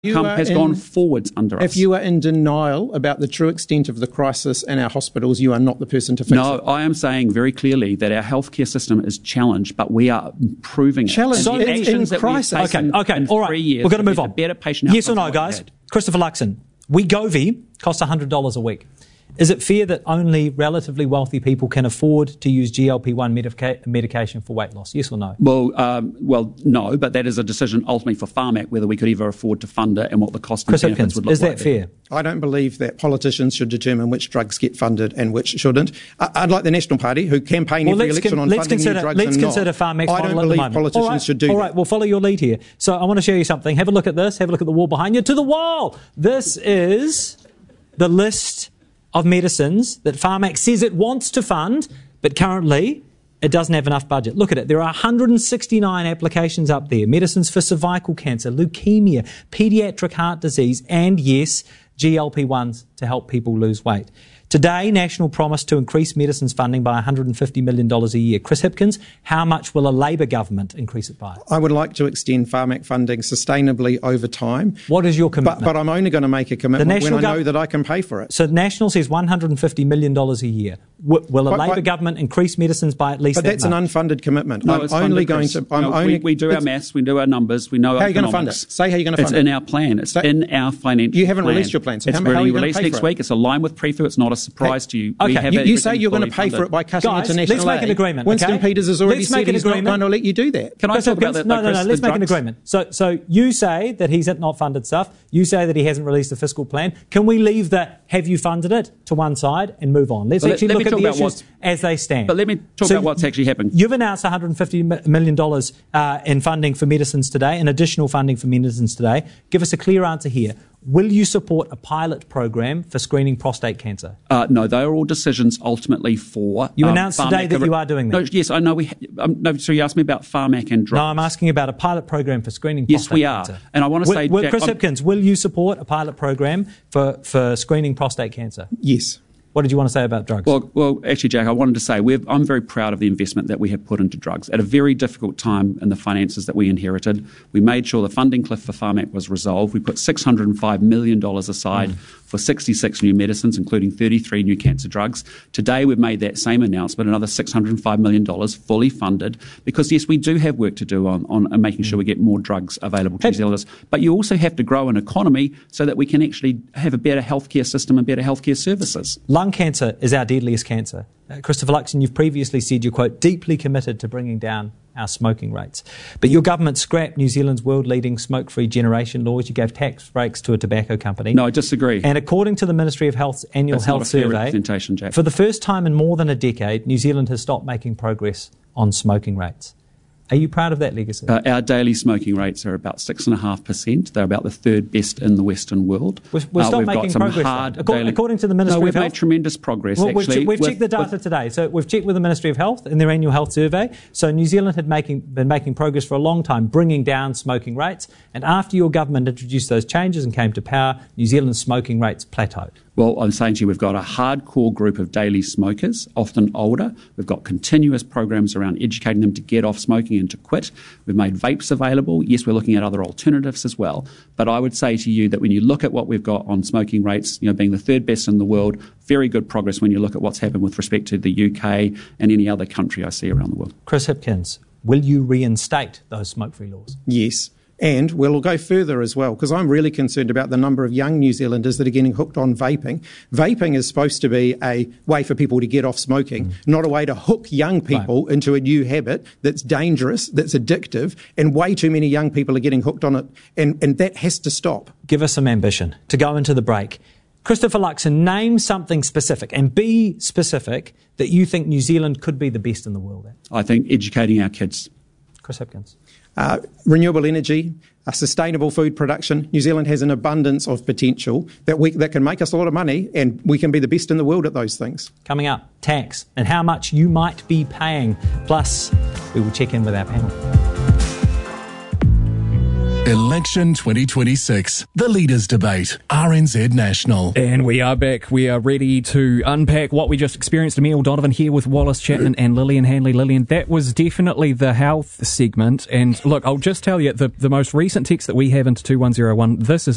has gone forwards under us. If you are in denial about the true extent of the crisis in our hospitals, you are not the person to fix it. No, I am saying very clearly that our healthcare system is challenged, but we are improving it. Challenged so in crisis. Okay, all right. 3 years, We're going to move on. Better patient yes or no, guys? Christopher Luxon, Wegovy costs $100 a week. Is it fair that only relatively wealthy people can afford to use GLP-1 medication for weight loss? Yes or no? Well, no, but that is a decision ultimately for Pharmac whether we could ever afford to fund it and what the cost and benefits would look like. Is that fair? I don't believe that politicians should determine which drugs get funded and which shouldn't. Unlike the National Party, who campaign every election on funding new drugs let's consider Pharmac's I don't believe politicians should do that. All right, we'll follow your lead here. So I want to show you something. Have a look at this. Have a look at the wall behind you. To the wall! This is the list of medicines that Pharmac says it wants to fund, but currently it doesn't have enough budget. Look at it. There are 169 applications up there. Medicines for cervical cancer, leukemia, paediatric heart disease, and yes, GLP-1s to help people lose weight. Today, National promised to increase medicines funding by $150 million a year. Chris Hipkins, how much will a Labour government increase it by? I would like to extend Pharmac funding sustainably over time. What is your commitment? But I'm only going to make a commitment when I know that I can pay for it. So National says $150 million a year. Will a Labour government increase medicines by at least that much? But that's an unfunded commitment. No, it's only going to... We do our maths, we do our numbers, we know how you're going to fund it. Say how you're going to fund it. It's in our plan. It's in our financial plan. You haven't released your plan. So it's how are you released next week. It's aligned with PREFU. It's not a surprise to you. Okay, you say you're going to pay for it by cutting international aid. Let's make an agreement. Winston Peters has already said he's not going to let you do that. Can I talk about that? No, let's make an agreement. So you say that he's not funded stuff. You say that he hasn't released a fiscal plan. Can we leave the have you funded it to one side and move on? Let's actually look at the issues as they stand. But let me talk about what's actually happened. You've announced $150 million in funding for medicines today, and additional funding for medicines today. Give us a clear answer here. Will you support a pilot program for screening prostate cancer? No, they are all decisions ultimately for... You announced today that you are doing that. No, yes, I know. So you asked me about Pharmac and drugs. No, I'm asking about a pilot program for screening prostate cancer. Yes, we are. And I want to say... Chris Hipkins, will you support a pilot program for screening prostate cancer? Yes. What did you want to say about drugs? Well, actually, Jack, I wanted to say I'm very proud of the investment that we have put into drugs. At a very difficult time in the finances that we inherited, we made sure the funding cliff for Pharmac was resolved. We put $605 million aside for 66 new medicines, including 33 new cancer drugs. Today, we've made that same announcement, another $605 million fully funded, because, yes, we do have work to do on making sure we get more drugs available to New Zealanders. But you also have to grow an economy so that we can actually have a better healthcare system and better healthcare services. Lung cancer is our deadliest cancer. Christopher Luxon, you've previously said you're, quote, deeply committed to bringing down our smoking rates. But your government scrapped New Zealand's world-leading smoke-free generation laws. You gave tax breaks to a tobacco company. No, I disagree. And according to the Ministry of Health's annual health survey, Jack, for the first time in more than a decade, New Zealand has stopped making progress on smoking rates. Are you proud of that legacy? Our daily smoking rates are about 6.5%. They're about the third best in the Western world. We're still making progress. According to the Ministry of Health, we've made tremendous progress. Actually, we've checked the data today. So we've checked with the Ministry of Health in their annual health survey. So New Zealand had been making progress for a long time, bringing down smoking rates. And after your government introduced those changes and came to power, New Zealand's smoking rates plateaued. Well, I'm saying to you, we've got a hardcore group of daily smokers, often older. We've got continuous programs around educating them to get off smoking and to quit. We've made vapes available. Yes, we're looking at other alternatives as well. But I would say to you that when you look at what we've got on smoking rates, being the third best in the world, very good progress when you look at what's happened with respect to the UK and any other country I see around the world. Chris Hipkins, will you reinstate those smoke-free laws? Yes. And we'll go further as well, because I'm really concerned about the number of young New Zealanders that are getting hooked on vaping. Vaping is supposed to be a way for people to get off smoking, not a way to hook young people into a new habit that's dangerous, that's addictive, and way too many young people are getting hooked on it, and that has to stop. Give us some ambition to go into the break. Christopher Luxon, name something specific, and be specific, that you think New Zealand could be the best in the world at. I think educating our kids. Chris Hipkins. Renewable energy, sustainable food production. New Zealand has an abundance of potential that can make us a lot of money, and we can be the best in the world at those things. Coming up, tax and how much you might be paying. Plus, we will check in with our panel. Election 2026, the Leaders' Debate, RNZ National. And we are back. We are ready to unpack what we just experienced. Emile Donovan here with Wallace Chapman and Lillian Hanley. Lillian, that was definitely the health segment. And look, I'll just tell you, the most recent text that we have into 2101, this is